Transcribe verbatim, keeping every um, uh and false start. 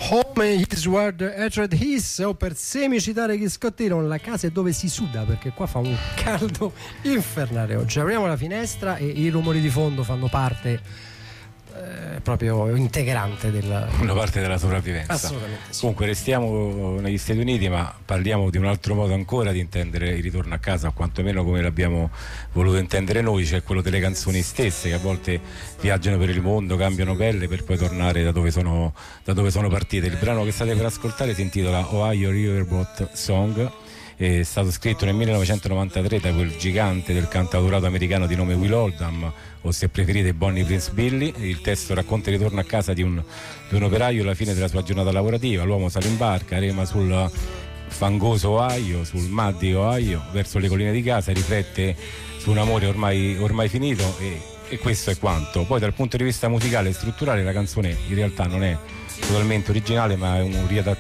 Home is where the hatred is, o per semicitare chi scottirono, la casa è dove si suda, perché qua fa un caldo infernale oggi. Apriamo la finestra e i rumori di fondo fanno parte eh, proprio integrante della una parte della sopravvivenza. Assolutamente sì. Comunque restiamo negli Stati Uniti, ma parliamo di un altro modo ancora di intendere il ritorno a casa, o quantomeno come l'abbiamo voluto intendere noi, cioè quello delle canzoni stesse, che a volte viaggiano per il mondo, cambiano pelle per poi tornare da dove sono, da dove sono partite. Il brano che state per ascoltare si intitola Ohio Riverboat Song, è stato scritto nel millenovecentonovantatré da quel gigante del cantautorato americano di nome Will Oldham, o se preferite Bonnie Prince Billy. Il testo racconta il ritorno a casa di un, di un operaio alla fine della sua giornata lavorativa. L'uomo sale in barca, rema sul fangoso Ohio, sul muddy Ohio, verso le colline di casa, riflette su un amore ormai, ormai finito e, e questo è quanto. Poi dal punto di vista musicale e strutturale la canzone in realtà non è totalmente originale, ma è un riadattamento